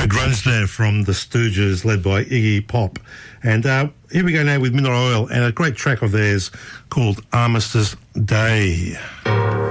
grunge there from the Stooges, led by Iggy Pop. And here we go now with Midnight Oil and a great track of theirs called Armistice Day.